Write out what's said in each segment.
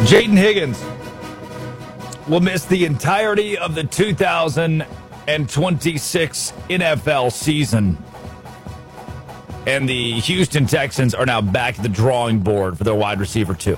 Jayden Higgins will miss the entirety of the 2026 NFL season. And the Houston Texans are now back at the drawing board for their wide receiver, too.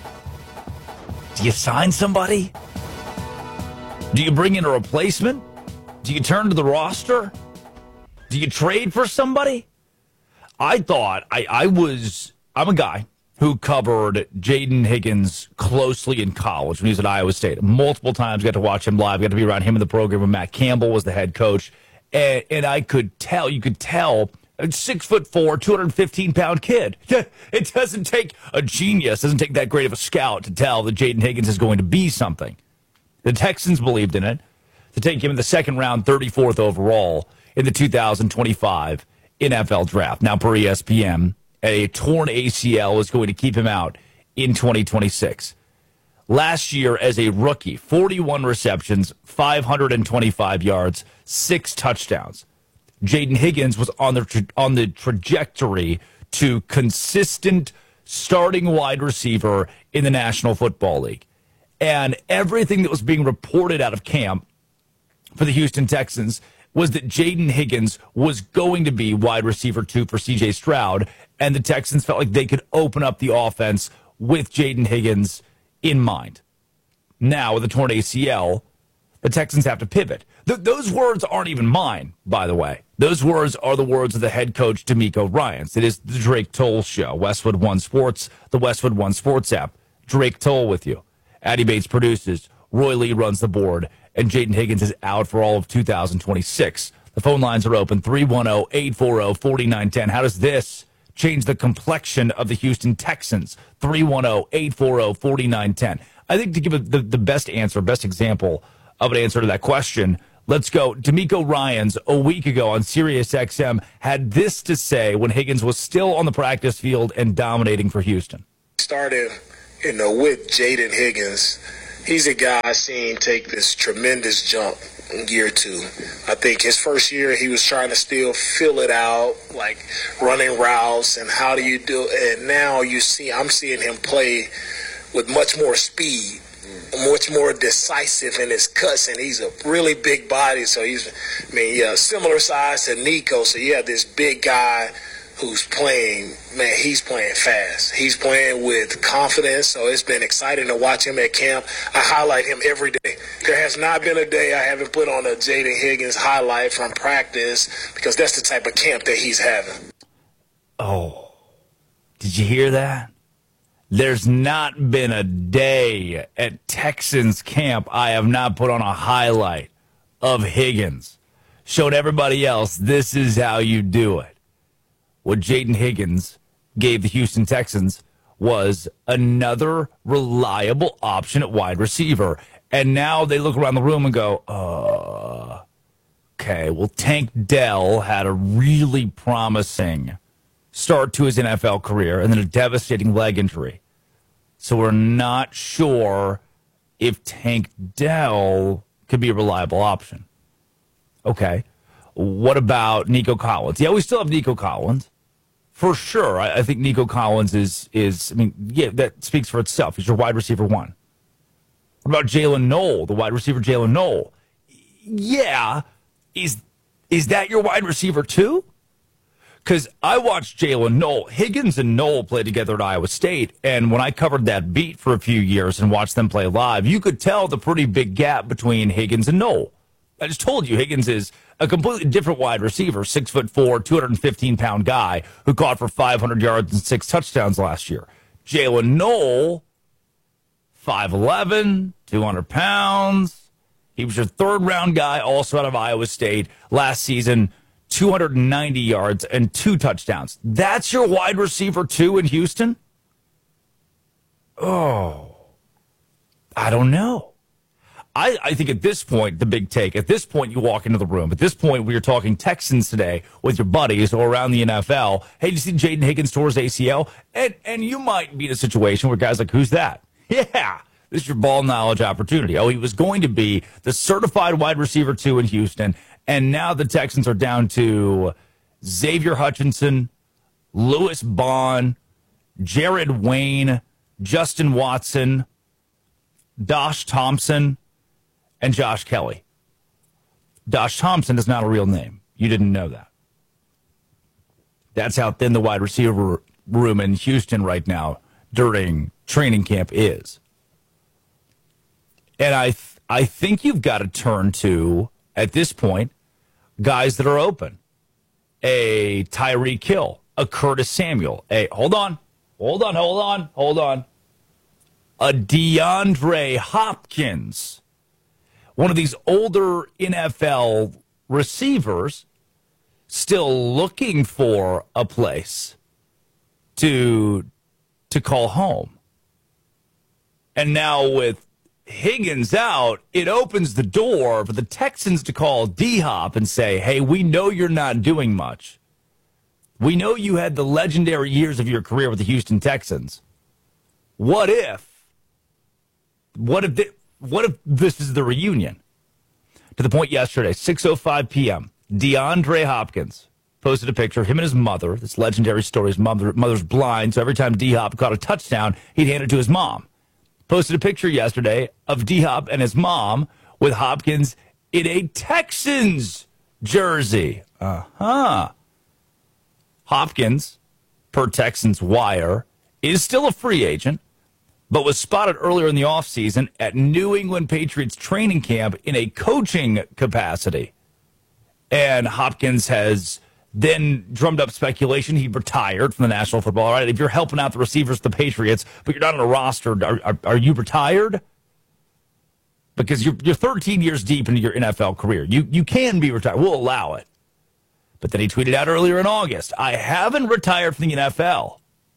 Do you sign somebody? Do you bring in a replacement? Do you turn to the roster? Do you trade for somebody? I thought I'm a guy who covered Jayden Higgins closely in college when he was at Iowa State. Multiple times got to watch him live, got to be around him in the program when Matt Campbell was the head coach. And I could tell, you could tell, a 6'4", 215-pound kid. It doesn't take a genius, doesn't take that great of a scout to tell that Jayden Higgins is going to be something. The Texans believed in it to take him in the second round, 34th overall in the 2025 NFL draft. Now, per ESPN, a torn ACL is going to keep him out in 2026. Last year, as a rookie, 41 receptions, 525 yards, 6 touchdowns. Jayden Higgins was on the trajectory to consistent starting wide receiver in the National Football League. And everything that was being reported out of camp for the Houston Texans was that Jayden Higgins was going to be wide receiver 2 for C.J. Stroud, and the Texans felt like they could open up the offense with Jayden Higgins in mind. Now, with the torn ACL, the Texans have to pivot. Those words aren't even mine, by the way. Those words are the words of the head coach, DeMeco Ryans. It is the Drake Toll Show, Westwood One Sports, the Westwood One Sports app. Drake Toll with you. Addie Bates produces. Roy Lee runs the board. And Jayden Higgins is out for all of 2026. The phone lines are open, 310-840-4910. How does this change the complexion of the Houston Texans? 310-840-4910. I think to give the best answer, best example of an answer to that question, let's go. DeMeco Ryans, a week ago on SiriusXM, had this to say when Higgins was still on the practice field and dominating for Houston. Started, with Jayden Higgins. He's a guy I've seen take this tremendous jump in year 2. I think his first year he was trying to still fill it out, like running routes and how do you do it. And now I'm seeing him play with much more speed, much more decisive in his cuts, and he's a really big body. So similar size to Nico. So you have this big guy who's playing, he's playing fast. He's playing with confidence, so it's been exciting to watch him at camp. I highlight him every day. There has not been a day I haven't put on a Jayden Higgins highlight from practice because that's the type of camp that he's having. Oh, did you hear that? There's not been a day at Texans camp I have not put on a highlight of Higgins. Showed everybody else this is how you do it. What Jayden Higgins gave the Houston Texans was another reliable option at wide receiver. And now they look around the room and go, okay, well, Tank Dell had a really promising start to his NFL career and then a devastating leg injury. So we're not sure if Tank Dell could be a reliable option. Okay. What about Nico Collins? Yeah, we still have Nico Collins. For sure. I think Nico Collins is that speaks for itself. He's your wide receiver 1. What about Jalen Noel, the wide receiver Jalen Noel? Yeah. Is that your wide receiver 2? Because I watched Jalen Noel. Higgins and Noel played together at Iowa State, and when I covered that beat for a few years and watched them play live, you could tell the pretty big gap between Higgins and Noel. I just told you Higgins is a completely different wide receiver, 6'4", 215-pound guy who caught for 500 yards and 6 touchdowns last year. Jalen Noel, 5'11", 200 pounds. He was your third-round guy, also out of Iowa State. Last season, 290 yards and 2 touchdowns. That's your wide receiver 2 in Houston? Oh, I don't know. I think at this point, the big take, at this point you walk into the room, at this point we are talking Texans today with your buddies or around the NFL. Hey, did you see Jayden Higgins tore his ACL? And you might be in a situation where guys like, who's that? Yeah, this is your ball knowledge opportunity. Oh, he was going to be the certified wide receiver 2 in Houston, and now the Texans are down to Xavier Hutchinson, Lewis Bond, Jared Wayne, Justin Watson, Dosh Thompson and Josh Kelly. Dosh Thompson is not a real name. You didn't know that. That's how thin the wide receiver room in Houston right now during training camp is. And I think you've got to turn to, at this point, guys that are open. A Tyreek Hill, a Curtis Samuel, hold on. A DeAndre Hopkins, one of these older NFL receivers still looking for a place to call home. And now with Higgins out, it opens the door for the Texans to call D-Hop and say, hey, we know you're not doing much. We know you had the legendary years of your career with the Houston Texans. What if this is the reunion? To the point yesterday, 6:05 p.m., DeAndre Hopkins posted a picture of him and his mother. This legendary story, his mother's blind, so every time D-Hop caught a touchdown, he'd hand it to his mom. Posted a picture yesterday of D-Hop and his mom with Hopkins in a Texans jersey. Hopkins, per Texans Wire, is still a free agent, but was spotted earlier in the offseason at New England Patriots training camp in a coaching capacity. And Hopkins has then drummed up speculation he retired from the National Football. All right, if you're helping out the receivers of the Patriots, but you're not on a roster, are you retired? Because you're 13 years deep into your NFL career. You can be retired. We'll allow it. But then he tweeted out earlier in August, I haven't retired from the NFL.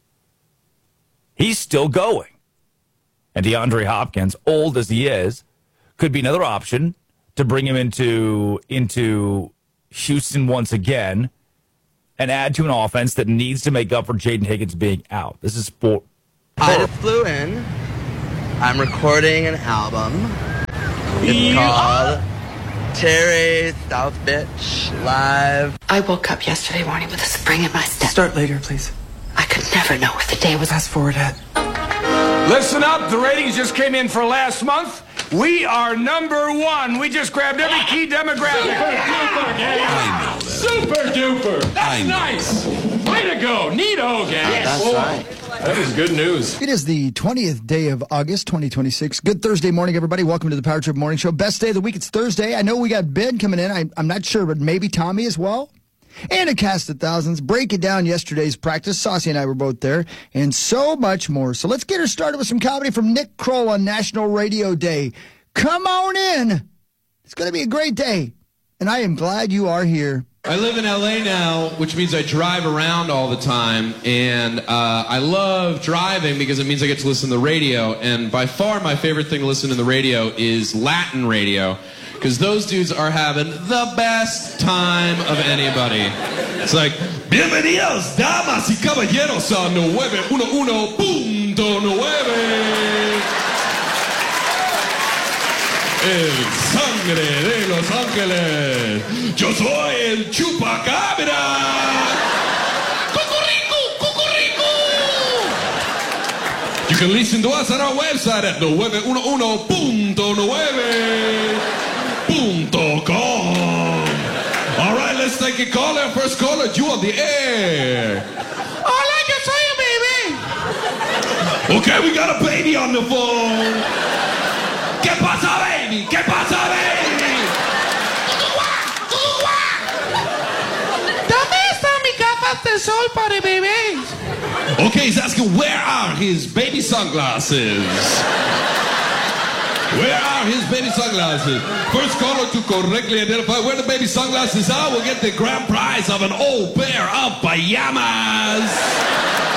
He's still going. And DeAndre Hopkins, old as he is, could be another option to bring him into Houston once again and add to an offense that needs to make up for Jaden Higgins being out. This is sport. I just flew in. I'm recording an album. It's called Terry South Bitch Live. I woke up yesterday morning with a spring in my step. Start later, please. I could never know what the day was. Fast forward ahead. Listen up, the ratings just came in for last month. We are number one. We just grabbed every key demographic. Super duper. That's nice. Way to go. Neato, gang. That's right. That is good news. It is the 20th day of August, 2026. Good Thursday morning, everybody. Welcome to the Power Trip Morning Show. Best day of the week. It's Thursday. I know we got Ben coming in. I'm not sure, but maybe Tommy as well. And a cast of thousands. Breaking down yesterday's practice. Saucy and I were both there. And so much more. So let's get her started with some comedy from Nick Kroll on National Radio Day. Come on in. It's going to be a great day. And I am glad you are here. I live in LA now, which means I drive around all the time, and I love driving because it means I get to listen to the radio, and by far my favorite thing to listen to the radio is Latin radio, because those dudes are having the best time of anybody. It's like, bienvenidos, damas y caballeros, a 911.9. El sangre de Los Ángeles. Yo soy el chupacabra. ¡Cucurricu, cucurricu! You can listen to us on our website at 911.9.com. All right, let's take a caller. First caller, you on the air. Hola, yo soy a baby. Okay, we got a baby on the phone. ¿Qué pasa, baby? ¿Qué pasa, baby? ¿Dónde están mis gafas de sol para bebés? Okay, he's asking where are his baby sunglasses? Where are his baby sunglasses? First caller to correctly identify where the baby sunglasses are will get the grand prize of an old pair of pajamas.